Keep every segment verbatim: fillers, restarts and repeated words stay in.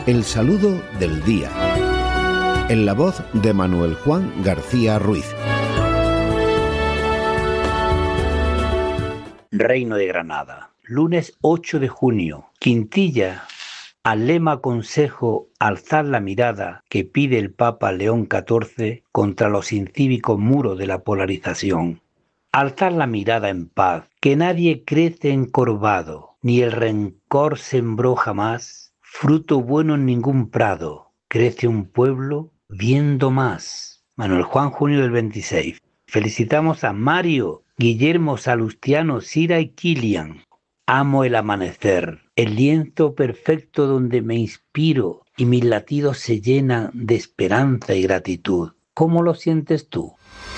El saludo del día. En la voz de Manuel Juan García Ruiz. Reino de Granada, lunes ocho de junio. Quintilla, al lema consejo alzar la mirada que pide el Papa León catorce contra los incívicos muros de la polarización. Alzar la mirada en paz, que nadie crece encorvado, ni el rencor sembró jamás. Fruto bueno en ningún prado, crece un pueblo viendo más. Manuel Juan, junio del veintiséis. Felicitamos a Mario, Guillermo, Salustiano, Sira y Kilian. Amo el amanecer, el lienzo perfecto donde me inspiro y mis latidos se llenan de esperanza y gratitud. ¿Cómo lo sientes tú?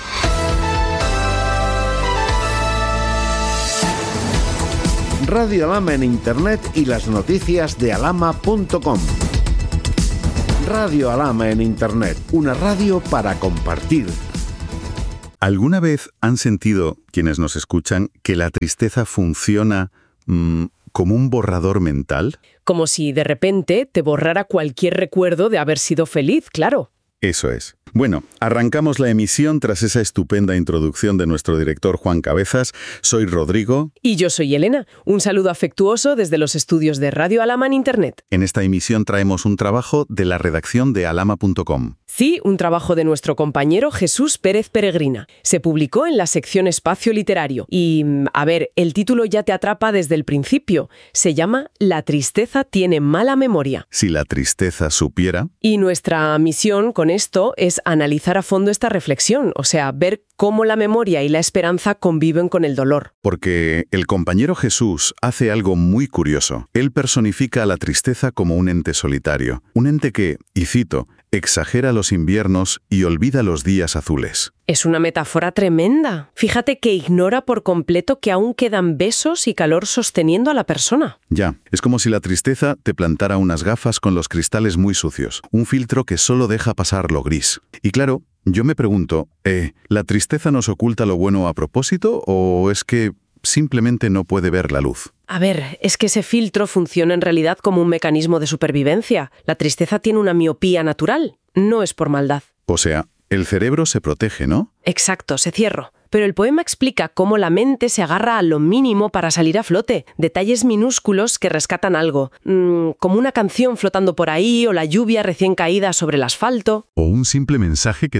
Radio Alhama en Internet y las noticias de alhama punto com. Radio Alhama en Internet, una radio para compartir. ¿Alguna vez han sentido, quienes nos escuchan, que la tristeza funciona mmm, como un borrador mental? Como si de repente te borrara cualquier recuerdo de haber sido feliz, claro. Eso es. Bueno, arrancamos la emisión tras esa estupenda introducción de nuestro director Juan Cabezas. Soy Rodrigo. Y yo soy Elena. Un saludo afectuoso desde los estudios de Radio Alhama en Internet. En esta emisión traemos un trabajo de la redacción de alhama punto com. Sí, un trabajo de nuestro compañero Jesús Pérez Peregrina. Se publicó en la sección Espacio Literario. Y, a ver, el título ya te atrapa desde el principio. Se llama La tristeza tiene mala memoria. Si la tristeza supiera. Y nuestra misión con esto es analizar a fondo esta reflexión, o sea, ver cómo la memoria y la esperanza conviven con el dolor. Porque el compañero Jesús hace algo muy curioso. Él personifica a la tristeza como un ente solitario, un ente que, y cito, exagera los inviernos y olvida los días azules. Es una metáfora tremenda. Fíjate que ignora por completo que aún quedan besos y calor sosteniendo a la persona. Ya, es como si la tristeza te plantara unas gafas con los cristales muy sucios, un filtro que solo deja pasar lo gris. Y claro, yo me pregunto, eh, ¿la tristeza nos oculta lo bueno a propósito o es que simplemente no puede ver la luz? A ver, es que ese filtro funciona en realidad como un mecanismo de supervivencia. La tristeza tiene una miopía natural, no es por maldad. O sea, el cerebro se protege, ¿no? Exacto, se cierra. Pero el poema explica cómo la mente se agarra a lo mínimo para salir a flote, detalles minúsculos que rescatan algo, mmm, como una canción flotando por ahí o la lluvia recién caída sobre el asfalto. O un simple mensaje que